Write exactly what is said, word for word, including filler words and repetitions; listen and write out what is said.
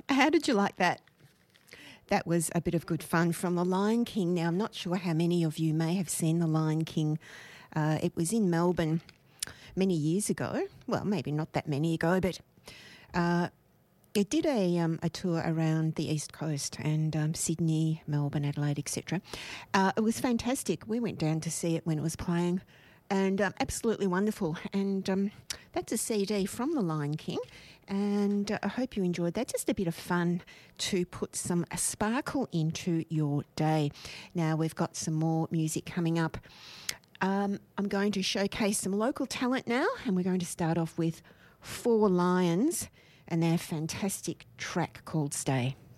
How did you like that? That was a bit of good fun from The Lion King. Now, I'm not sure how many of you may have seen The Lion King. Uh, it was in Melbourne many years ago. Well, maybe not that many ago, but uh, it did a, um, a tour around the East Coast and um, Sydney, Melbourne, Adelaide, et cetera. Uh, it was fantastic. We went down to see it when it was playing, and um, absolutely wonderful. And um, that's a C D from The Lion King, and uh, I hope you enjoyed that. Just a bit of fun to put some sparkle into your day. Now, we've got some more music coming up. Um, I'm going to showcase some local talent now, and we're going to start off with Four Lions and their fantastic track called Stay.